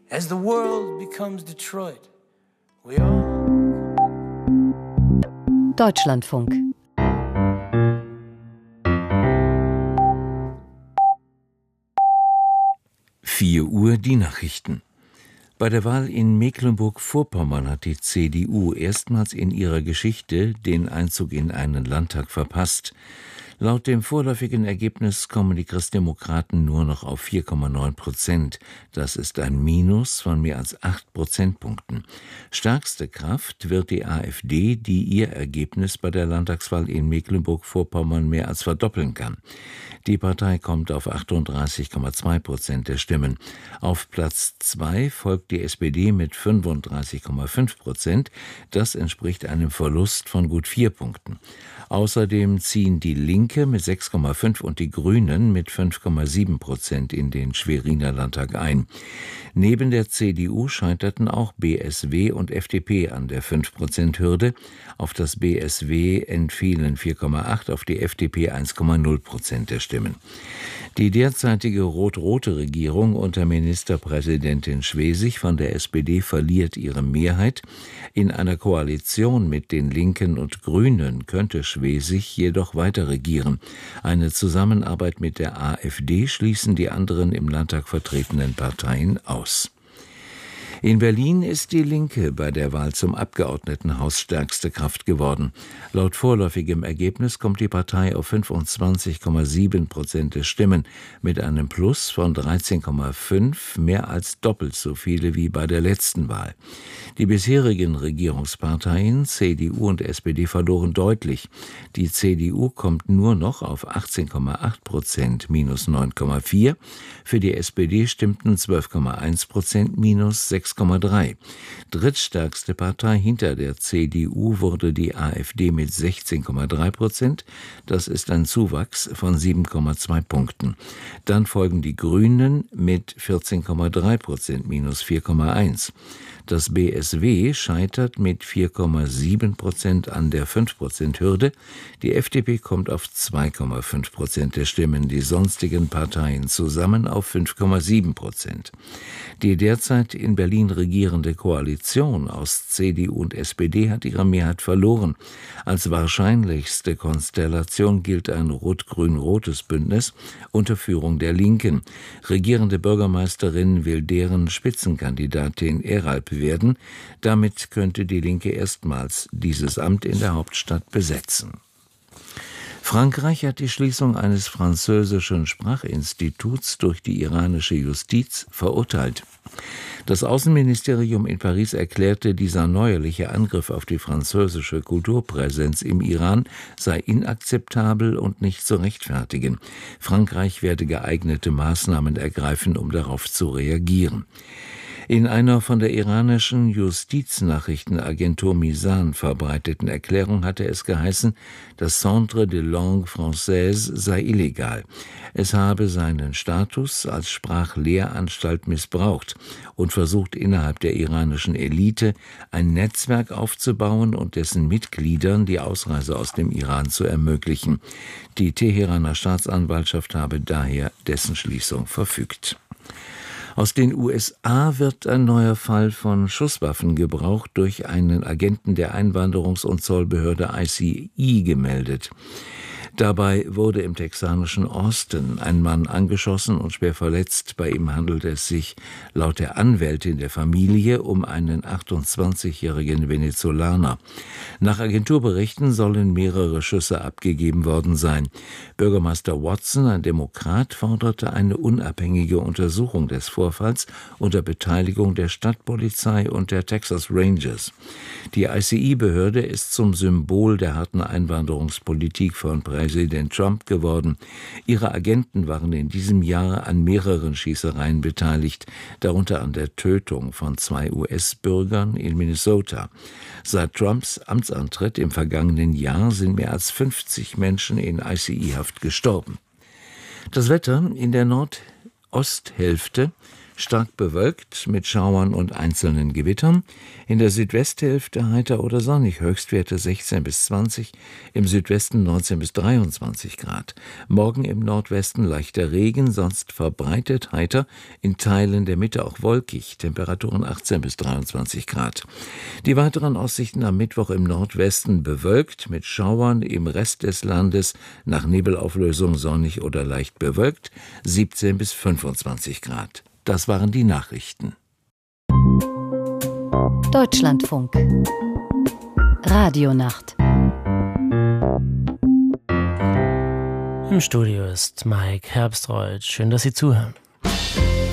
As the world becomes Detroit, we all... Deutschlandfunk. Uhr die Nachrichten. Bei der Wahl in Mecklenburg-Vorpommern hat die CDU erstmals in ihrer Geschichte den Einzug in einen Landtag verpasst. Laut dem vorläufigen Ergebnis kommen die Christdemokraten nur noch auf 4,9%. Das ist ein Minus von mehr als 8 Prozentpunkten. Stärkste Kraft wird die AfD, die ihr Ergebnis bei der Landtagswahl in Mecklenburg-Vorpommern mehr als verdoppeln kann. Die Partei kommt auf 38,2% der Stimmen. Auf Platz 2 folgt die SPD mit 35,5%. Das entspricht einem Verlust von gut 4 Punkten. Außerdem ziehen die Linke mit 6,5 und die Grünen mit 5,7% in den Schweriner Landtag ein. Neben der CDU scheiterten auch BSW und FDP an der 5%-Hürde. Auf das BSW entfielen 4,8, auf die FDP 1,0% der Stimmen. Die derzeitige rot-rote Regierung unter Ministerpräsidentin Schwesig von der SPD verliert ihre Mehrheit. In einer Koalition mit den Linken und Grünen könnte Schwesig jedoch weiter regieren. Eine Zusammenarbeit mit der AfD schließen die anderen im Landtag vertretenen Parteien aus. In Berlin ist die Linke bei der Wahl zum Abgeordnetenhaus stärkste Kraft geworden. Laut vorläufigem Ergebnis kommt die Partei auf 25,7% der Stimmen mit einem Plus von 13,5, mehr als doppelt so viele wie bei der letzten Wahl. Die bisherigen Regierungsparteien CDU und SPD verloren deutlich. Die CDU kommt nur noch auf 18,8%, minus 9,4. Für die SPD stimmten 12,1%, minus 6,3. Drittstärkste Partei hinter der CDU wurde die AfD mit 16,3%. Das ist ein Zuwachs von 7,2 Punkten. Dann folgen die Grünen mit 14,3%, minus 4,1. Das BSW scheitert mit 4,7% an der 5%-Hürde. Die FDP kommt auf 2,5% der Stimmen, die sonstigen Parteien zusammen auf 5,7%. Die derzeit in Berlin regierende Koalition aus CDU und SPD hat ihre Mehrheit verloren. Als wahrscheinlichste Konstellation gilt ein rot-grün-rotes Bündnis unter Führung der Linken. Regierende Bürgermeisterin will deren Spitzenkandidatin Eralp werden. Damit könnte die Linke erstmals dieses Amt in der Hauptstadt besetzen. Frankreich hat die Schließung eines französischen Sprachinstituts durch die iranische Justiz verurteilt. Das Außenministerium in Paris erklärte, dieser neuerliche Angriff auf die französische Kulturpräsenz im Iran sei inakzeptabel und nicht zu rechtfertigen. Frankreich werde geeignete Maßnahmen ergreifen, um darauf zu reagieren. In einer von der iranischen Justiznachrichtenagentur Misan verbreiteten Erklärung hatte es geheißen, das Centre de Langue Française sei illegal. Es habe seinen Status als Sprachlehranstalt missbraucht und versucht, innerhalb der iranischen Elite ein Netzwerk aufzubauen und dessen Mitgliedern die Ausreise aus dem Iran zu ermöglichen. Die Teheraner Staatsanwaltschaft habe daher dessen Schließung verfügt. Aus den USA wird ein neuer Fall von Schusswaffengebrauch durch einen Agenten der Einwanderungs- und Zollbehörde ICE gemeldet. Dabei wurde im texanischen Austin ein Mann angeschossen und schwer verletzt. Bei ihm handelt es sich laut der Anwältin der Familie um einen 28-jährigen Venezolaner. Nach Agenturberichten sollen mehrere Schüsse abgegeben worden sein. Bürgermeister Watson, ein Demokrat, forderte eine unabhängige Untersuchung des Vorfalls unter Beteiligung der Stadtpolizei und der Texas Rangers. Die ICE-Behörde ist zum Symbol der harten Einwanderungspolitik von Präsident Trump geworden. Ihre Agenten waren in diesem Jahr an mehreren Schießereien beteiligt, darunter an der Tötung von 2 US-Bürgern in Minnesota. Seit Trumps Amtsantritt im vergangenen Jahr sind mehr als 50 Menschen in ICE-Haft gestorben. Das Wetter: in der Nordosthälfte stark bewölkt mit Schauern und einzelnen Gewittern. In der Südwesthälfte heiter oder sonnig, Höchstwerte 16 bis 20, im Südwesten 19 bis 23 Grad. Morgen im Nordwesten leichter Regen, sonst verbreitet heiter, in Teilen der Mitte auch wolkig, Temperaturen 18 bis 23 Grad. Die weiteren Aussichten am Mittwoch im Nordwesten bewölkt mit Schauern, im Rest des Landes nach Nebelauflösung sonnig oder leicht bewölkt, 17 bis 25 Grad. Das waren die Nachrichten. Deutschlandfunk. Radionacht. Im Studio ist Mike Herbstreuth. Schön, dass Sie zuhören.